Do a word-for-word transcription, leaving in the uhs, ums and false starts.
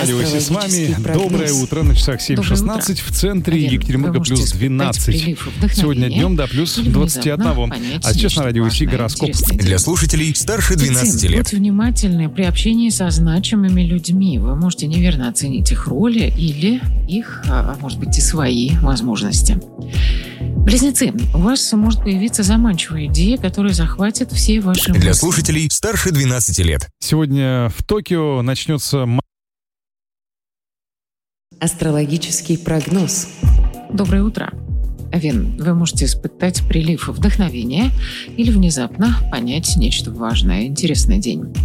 радио «Си» с вами. Доброе утро. На часах семь шестнадцать. В центре Екатеринбурга плюс двенадцать. Сегодня днем до плюс двадцать один. А сейчас на радио «Си» гороскоп. Для слушателей старше двенадцати лет. Будьте внимательны при общении со значимыми людьми. Вы можете неверно оценить их роли или их, а может быть, и свои возможности. Близнецы, у вас может появиться заманчивая идея, которая захватит все ваши мысли. Для слушателей старше двенадцати лет. Сегодня в Токио начнется... Астрологический прогноз. Доброе утро. Овен, вы можете испытать прилив вдохновения или внезапно понять нечто важное. Интересный день.